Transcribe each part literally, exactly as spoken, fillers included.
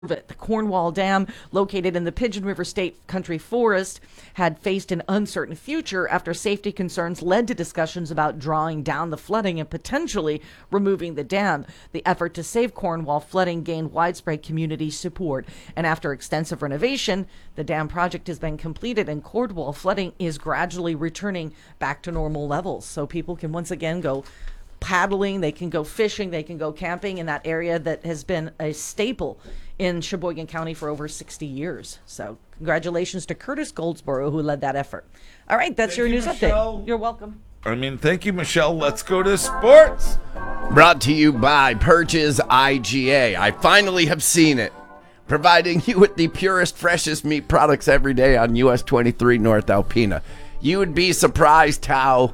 The Cornwall Dam, located in the Pigeon River State Country Forest, had faced an uncertain future after safety concerns led to discussions about drawing down the flooding and potentially removing the dam. The effort to save Cornwall flooding gained widespread community support, and after extensive renovation, the dam project has been completed and Cornwall flooding is gradually returning back to normal levels. So people can once again go paddling, they can go fishing, they can go camping in that area that has been a staple in Sheboygan County for over sixty years. So congratulations to Curtis Goldsboro, who led that effort. All right, that's Thank your you, news Michelle. update. You're welcome. I mean, thank you, Michelle. Let's go to sports. Brought to you by Purchase I G A. I finally have seen it. Providing you with the purest, freshest meat products every day on U S twenty-three North Alpena. You would be surprised how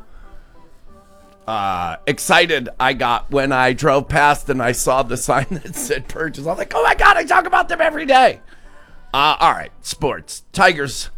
uh, excited I got when I drove past and I saw the sign that said Purchase. I'm like, oh my God, I talk about them every day. Uh, all right, sports. Tigers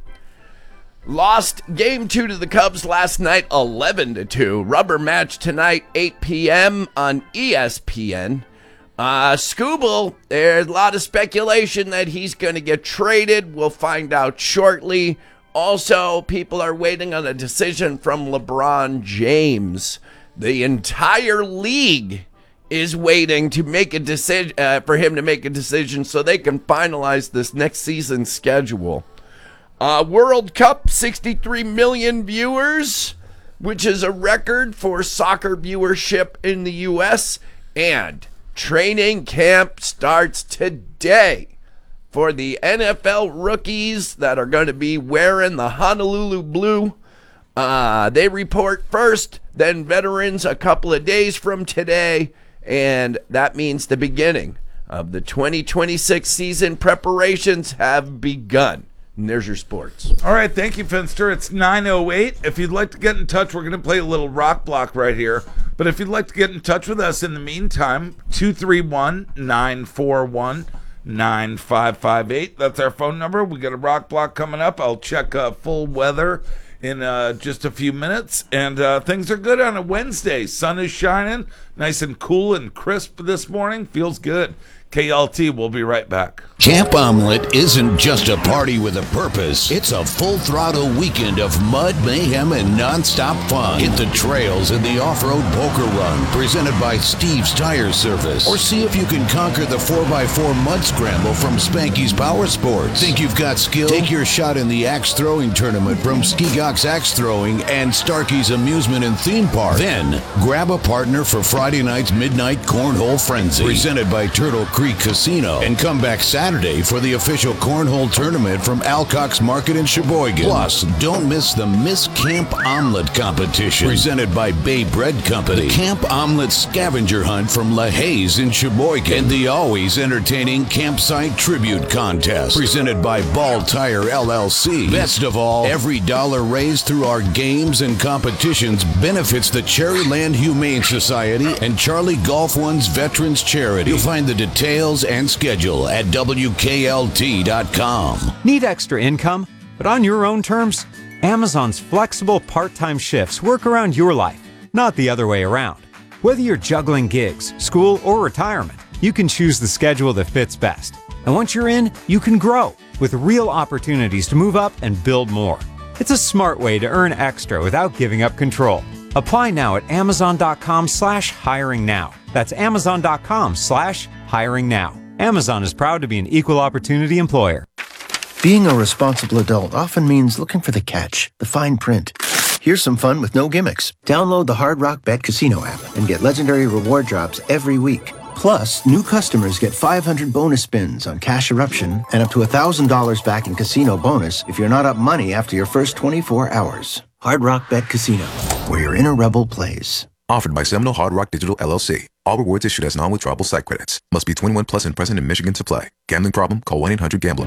lost game two to the Cubs last night, eleven to two. Rubber match tonight, eight p.m. on E S P N. Uh, Skubal, there's a lot of speculation that he's going to get traded. We'll find out shortly. Also, people are waiting on a decision from LeBron James. The entire league is waiting to make a decision uh, for him to make a decision so they can finalize this next season's schedule. Uh, World Cup, sixty-three million viewers, which is a record for soccer viewership in the U S, and training camp starts today for the N F L rookies that are going to be wearing the Honolulu blue. Uh, they report first, then veterans a couple of days from today, and that means the beginning of the twenty twenty-six season. Preparations have begun. And there's your sports. All right, thank you, Finster. It's nine oh eight. If you'd like to get in touch, we're going to play a little rock block right here. But if you'd like to get in touch with us in the meantime, two three one, nine four one, nine five five eight. That's our phone number. We got a rock block coming up. I'll check uh, full weather in uh, just a few minutes. And uh, things are good on a Wednesday. Sun is shining, nice and cool and crisp this morning. Feels good. K L T, we'll be right back. Camp Omelet isn't just a party with a purpose. It's a full-throttle weekend of mud, mayhem, and non-stop fun. Hit the trails in the off-road poker run, presented by Steve's Tire Service. Or see if you can conquer the four by four mud scramble from Spanky's Power Sports. Think you've got skill? Take your shot in the axe throwing tournament from Skigok's Axe Throwing and Starkey's Amusement and Theme Park. Then, grab a partner for Friday night's Midnight Cornhole Frenzy, presented by Turtle Creek Casino, and come back Saturday for the official cornhole tournament from Alcock's Market in Sheboygan. Plus, don't miss the Miss Camp Omelet competition, presented by Bay Bread Company, the Camp Omelet scavenger hunt from La Haze in Sheboygan, and the always entertaining Campsite Tribute Contest, presented by Ball Tire L L C. Best of all, every dollar raised through our games and competitions benefits the Cherryland Humane Society and Charlie Golf One's Veterans Charity. You'll find the details and schedule at W K L T dot com. Need extra income, but on your own terms? Amazon's flexible part-time shifts work around your life, not the other way around. Whether you're juggling gigs, school, or retirement, you can choose the schedule that fits best. And once you're in, you can grow with real opportunities to move up and build more. It's a smart way to earn extra without giving up control. Apply now at amazon.com slash hiring now. That's amazon.com slash hiring now. Amazon is proud to be an equal opportunity employer. Being a responsible adult often means looking for the catch, the fine print. Here's some fun with no gimmicks. Download the Hard Rock Bet Casino app and get legendary reward drops every week. Plus, new customers get five hundred bonus spins on Cash Eruption and up to one thousand dollars back in casino bonus if you're not up money after your first twenty-four hours. Hard Rock Bet Casino, where your inner rebel plays. Offered by Seminole Hard Rock Digital L L C. All rewards issued as non-withdrawable site credits. Must be twenty-one plus and present in Michigan to play. Gambling problem? Call one eight hundred gambler.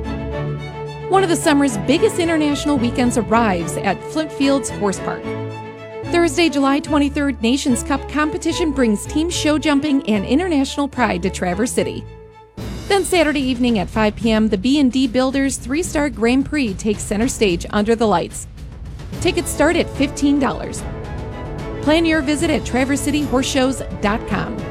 One of the summer's biggest international weekends arrives at Flint Fields Horse Park. Thursday, July twenty-third, Nations Cup competition brings team show jumping and international pride to Traverse City. Then Saturday evening at five p.m., the B and D Builders three-star Grand Prix takes center stage under the lights. Tickets start at fifteen dollars. Plan your visit at traverse city horse shows dot com.